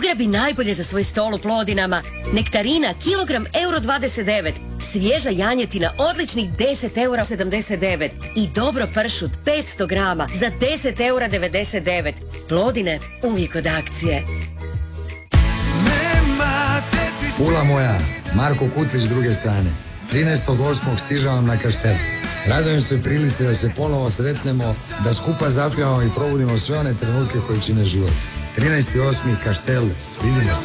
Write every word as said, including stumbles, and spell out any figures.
Ugrabi najbolje za svoj stol u Plodinama. Nektarina kilogram euro dvadeset devet. Svježa janjetina odličnih deset eura sedamdeset devet. I dobro pršut petsto grama za deset eura devedeset devet. Plodine uvijek od akcije. Pula moja, Marko Kutlić s druge strane. trinaestog osmog stižavam na Kaštel. Radujem se prilici da se ponovo sretnemo, da skupa zapjevamo i probudimo sve one trenutke koji čine život. trinaesti osmi Kaštel, vidimo se.